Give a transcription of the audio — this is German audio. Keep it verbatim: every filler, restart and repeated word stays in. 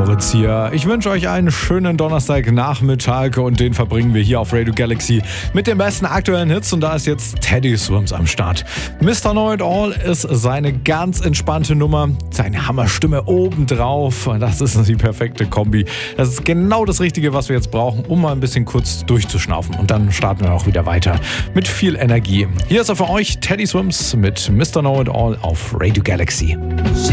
Moritz hier. Ich wünsche euch einen schönen Donnerstagnachmittag und den verbringen wir hier auf Radio Galaxy mit den besten aktuellen Hits und da ist jetzt Teddy Swims am Start. Mister Know It All ist seine ganz entspannte Nummer, seine Hammerstimme obendrauf. Das ist die perfekte Kombi. Das ist genau das Richtige, was wir jetzt brauchen, um mal ein bisschen kurz durchzuschnaufen und dann starten wir auch wieder weiter mit viel Energie. Hier ist er für euch, Teddy Swims mit Mister Know It All auf Radio Galaxy.